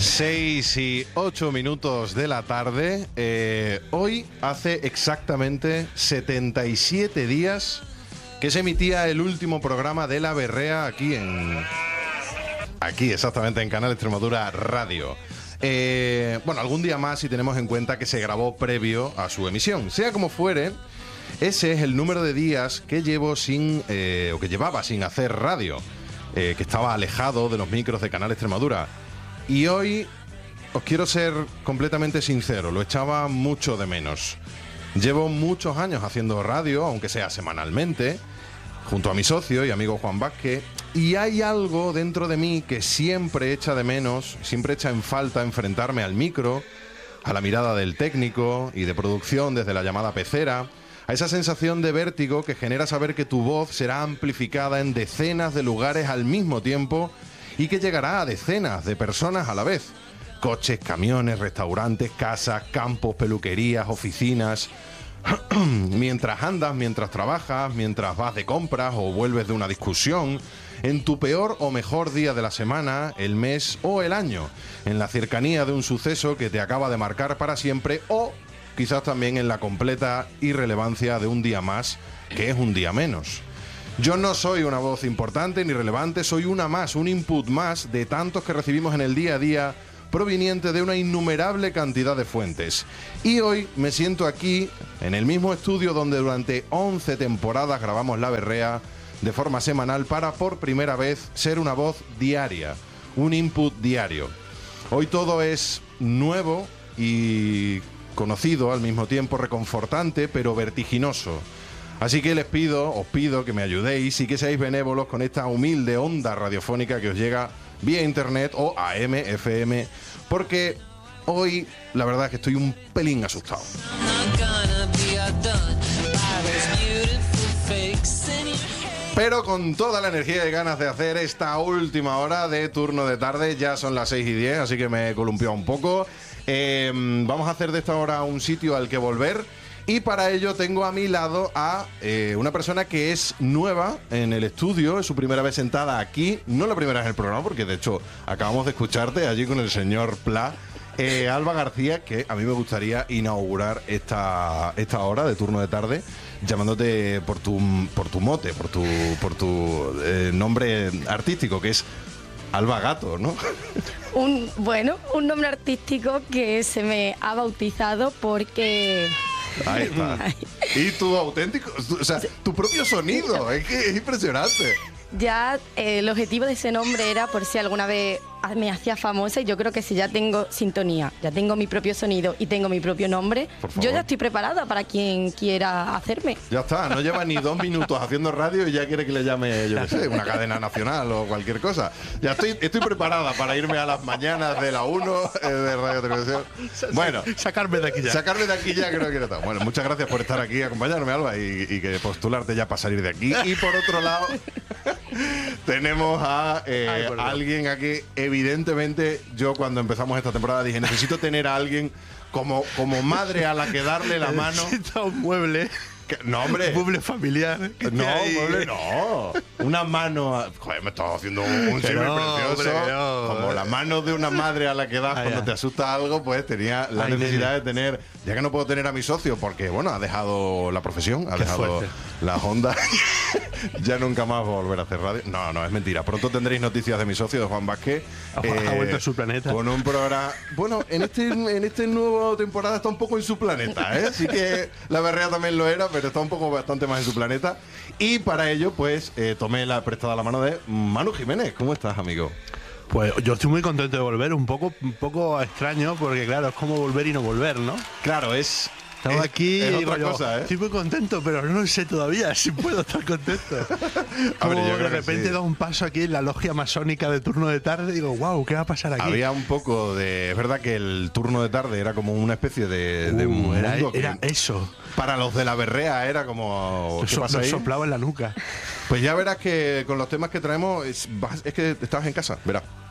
6:08 de la tarde. Hoy hace exactamente 77 días que se emitía el último programa de La Berrea aquí exactamente en Canal Extremadura Radio. Bueno, algún día más si tenemos en cuenta que se grabó previo a su emisión. Sea como fuere, ese es el número de días que llevo o que llevaba sin hacer radio, que estaba alejado de los micros de Canal Extremadura. Y hoy os quiero ser completamente sincero, lo echaba mucho de menos. Llevo muchos años haciendo radio, aunque sea semanalmente, junto a mi socio y amigo Juan Vázquez, y hay algo dentro de mí que siempre echa de menos, siempre echa en falta enfrentarme al micro, a la mirada del técnico y de producción desde la llamada pecera, a esa sensación de vértigo que genera saber que tu voz será amplificada en decenas de lugares al mismo tiempo y que llegará a decenas de personas a la vez. Coches, camiones, restaurantes, casas, campos, peluquerías, oficinas. Mientras andas, mientras trabajas, mientras vas de compras o vuelves de una discusión, en tu peor o mejor día de la semana, el mes o el año, en la cercanía de un suceso que te acaba de marcar para siempre o quizás también en la completa irrelevancia de un día más, que es un día menos. Yo no soy una voz importante ni relevante, soy una más, un input más de tantos que recibimos en el día a día, proveniente de una innumerable cantidad de fuentes. Y hoy me siento aquí, en el mismo estudio donde durante 11 temporadas grabamos La Berrea, de forma semanal, para por primera vez ser una voz diaria, un input diario. Hoy todo es nuevo y conocido al mismo tiempo, reconfortante, pero vertiginoso. Así que os pido que me ayudéis y que seáis benévolos con esta humilde onda radiofónica que os llega vía internet o AM, FM, porque hoy la verdad es que estoy un pelín asustado. Pero con toda la energía y ganas de hacer esta última hora de turno de tarde, ya son las 6:10, así que me he columpiado un poco. Vamos a hacer de esta hora un sitio al que volver. Y para ello tengo a mi lado a una persona que es nueva en el estudio, es su primera vez sentada aquí, no la primera vez en el programa, porque de hecho acabamos de escucharte allí con el señor Pla. Alba García, que a mí me gustaría inaugurar esta hora de turno de tarde llamándote por tu mote, por tu nombre artístico, que es Alba Gato, ¿no? Un nombre artístico que se me ha bautizado porque... Ahí está. Y tu auténtico, o sea, tu propio sonido, es que es impresionante. Ya el objetivo de ese nombre era por si alguna vez me hacía famosa, y yo creo que si ya tengo sintonía, ya tengo mi propio sonido y tengo mi propio nombre, yo ya estoy preparada para quien quiera hacerme. Ya está, no lleva ni 2 minutos haciendo radio y ya quiere que le llame, yo qué sé, una cadena nacional o cualquier cosa. Ya estoy preparada para irme a las mañanas de la 1 de Radio Televisión. Bueno, sacarme de aquí ya. Sacarme de aquí ya creo que no está. Bueno, muchas gracias por estar aquí, acompañarme, Alba, y que postularte ya para salir de aquí. Y por otro lado, tenemos a alguien aquí. Evidentemente, yo cuando empezamos esta temporada dije, necesito tener a alguien como madre a la que darle la mano. Necesito un mueble. No, hombre. Un mueble familiar. No, mueble no. Una mano. Joder, me estás haciendo un símil precioso. No. Como la mano de una madre a la que das cuando te asusta algo, pues tenía la necesidad de tener. Ya que no puedo tener a mi socio porque, bueno, ha dejado la profesión, ha dejado las ondas. Ya nunca más va a volver a hacer radio. No, es mentira. Pronto tendréis noticias de mi socio, de Juan Vázquez. Ha vuelto a su planeta. Con un programa. Bueno, en este nuevo temporada está un poco en su planeta, ¿eh? Así que La Berrea también lo era, pero está un poco bastante más en su planeta. Y para ello, pues, tomé la prestada la mano de Manu Jiménez. ¿Cómo estás, amigo? Pues yo estoy muy contento de volver, un poco extraño, porque claro, es como volver y no volver, ¿no? Claro, Estaba aquí es y otra cosa, ¿eh? Estoy muy contento, pero no sé todavía si puedo estar contento. A ver, yo creo de repente he dado un paso aquí en la logia masónica de turno de tarde y digo, wow, ¿qué va a pasar aquí? Había un poco de... Es verdad que el turno de tarde era como una especie de mundo era eso. Para los de La Berrea era como... ¿Qué pasa ahí? Soplaba en la nuca. Pues ya verás que con los temas que traemos es que estabas en casa, verás.